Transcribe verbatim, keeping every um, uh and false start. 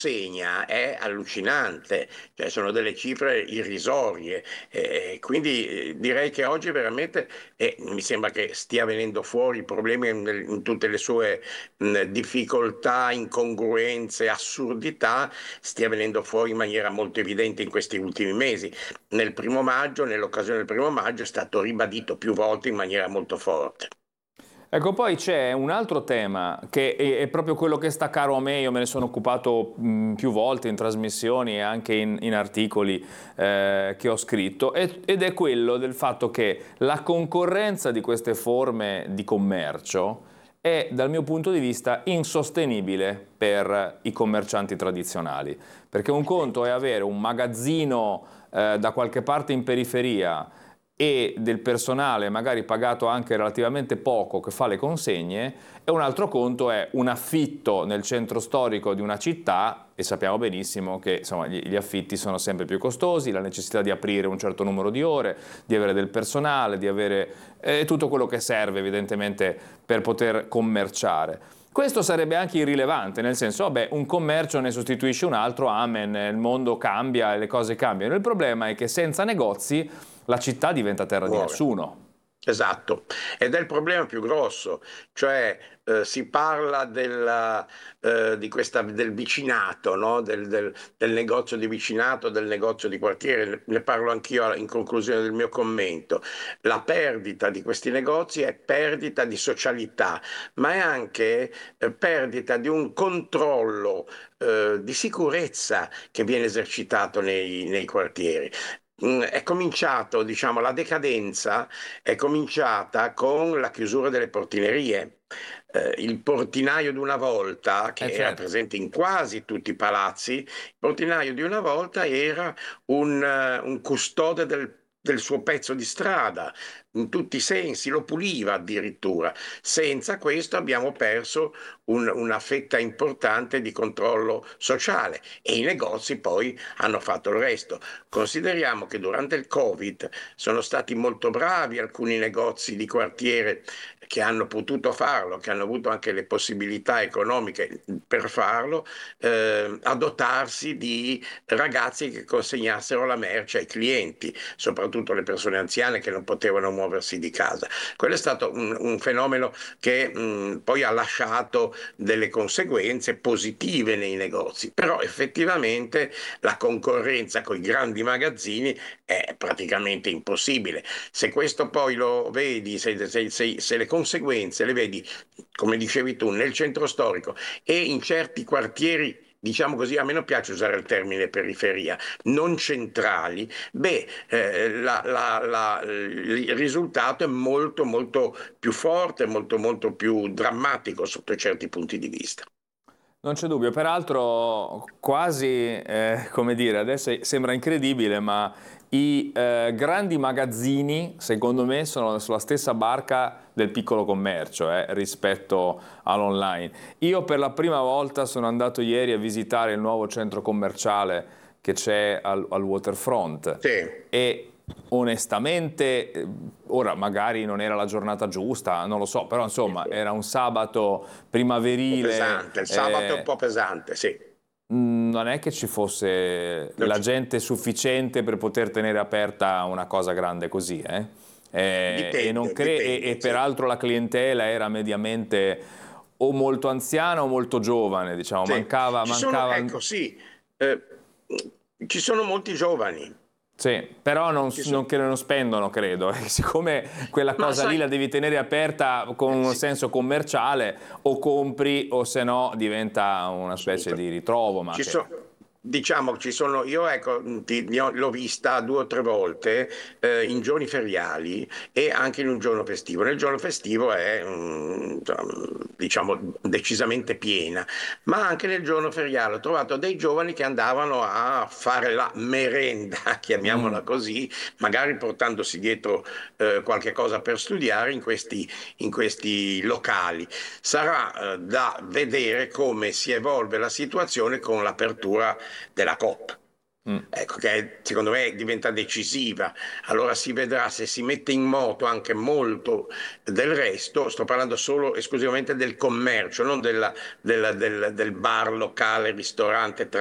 segna è allucinante, cioè sono delle cifre irrisorie, eh, quindi eh, direi che oggi veramente eh, mi sembra che stia venendo fuori il problema in, in tutte le sue mh, difficoltà, incongruenze, assurdità, stia venendo fuori in maniera molto evidente in questi ultimi mesi. Nel primo maggio, nell'occasione del primo maggio, è stato ribadito più volte in maniera molto forte. Ecco, poi c'è un altro tema che è, è proprio quello che sta caro a me, io me ne sono occupato mh, più volte in trasmissioni e anche in, in articoli eh, che ho scritto, ed, ed è quello del fatto che la concorrenza di queste forme di commercio è, dal mio punto di vista, insostenibile per i commercianti tradizionali, perché un conto è avere un magazzino eh, da qualche parte in periferia e del personale magari pagato anche relativamente poco che fa le consegne, e un altro conto è un affitto nel centro storico di una città, e sappiamo benissimo che insomma, gli, gli affitti sono sempre più costosi, la necessità di aprire un certo numero di ore, di avere del personale, di avere eh, tutto quello che serve evidentemente per poter commerciare. Questo sarebbe anche irrilevante, nel senso, vabbè, un commercio ne sostituisce un altro, amen, il mondo cambia e le cose cambiano. Il problema è che senza negozi la città diventa terra di Muore. nessuno. Esatto, ed è il problema più grosso, cioè eh, si parla della, eh, di questa, del vicinato, no? Del, del- del negozio di vicinato, del negozio di quartiere, ne ne parlo anch'io in conclusione del mio commento. La perdita di questi negozi è perdita di socialità, ma è anche eh, perdita di un controllo eh, di sicurezza che viene esercitato nei nei quartieri. Mm, È cominciato, diciamo, la decadenza è cominciata con la chiusura delle portinerie. Eh, il portinaio di una volta, Eh che era certo. presente in quasi tutti i palazzi, il portinaio di una volta era un, eh, un custode del del suo pezzo di strada, in tutti i sensi, lo puliva addirittura. Senza questo abbiamo perso un- una fetta importante di controllo sociale e i negozi poi hanno fatto il resto. Consideriamo che durante il Covid sono stati molto bravi alcuni negozi di quartiere che hanno potuto farlo, che hanno avuto anche le possibilità economiche per farlo, eh, a dotarsi di ragazzi che consegnassero la merce ai clienti, soprattutto le persone anziane che non potevano muoversi di casa. Quello è stato un, un fenomeno che mh, poi ha lasciato delle conseguenze positive nei negozi, però effettivamente la concorrenza con i grandi magazzini è praticamente impossibile. Se questo poi lo vedi, se, se- se- se le conseguenze le vedi, come dicevi tu, nel centro storico e in certi quartieri, diciamo così, a me non piace usare il termine periferia, non centrali, beh, eh, la- la- la- il risultato è molto, molto più forte, molto, molto più drammatico sotto certi punti di vista. Non c'è dubbio, peraltro quasi, eh, come dire, adesso sembra incredibile, ma i eh, grandi magazzini, secondo me, sono sulla stessa barca del piccolo commercio eh, rispetto all'online. Io per la prima volta sono andato ieri a visitare il nuovo centro commerciale che c'è al, al waterfront Sì, e onestamente, eh, ora magari non era la giornata giusta, non lo so, però insomma un era un sabato po' primaverile, pesante, il sabato è un eh, po' pesante, sì. mh, non è che ci fosse Non la ci- gente sufficiente per poter tenere aperta una cosa grande così, eh? Eh, e, non Dipende, cre- e, e dipende, sì. peraltro la clientela era mediamente o molto anziana o molto giovane, diciamo, Sì. mancava, Ci sono, mancava. ecco, sì, eh, ci sono molti giovani. Sì, però non, Ci non, so- che non spendono, credo. E siccome quella Ma cosa lì sai, la devi tenere aperta con eh, un sì, senso commerciale, o compri o se no diventa una specie di assolutamente. ritrovo, ma Ci che. so- diciamo, ci sono, io ecco, ti- ne ho- l'ho vista due o tre volte eh, in giorni feriali e anche in un giorno festivo. Nel giorno festivo è, mm, diciamo, decisamente piena, ma anche nel giorno feriale ho trovato dei giovani che andavano a fare la merenda, chiamiamola Mm. così, magari portandosi dietro eh, qualche cosa per studiare in questi, in questi locali. Sarà eh, da vedere come si evolve la situazione con l'apertura della COP. Mm. ecco, che secondo me diventa decisiva. Allora si vedrà se si mette in moto anche molto del resto. Sto parlando solo esclusivamente del commercio, non della- della- del, del bar, locale, ristorante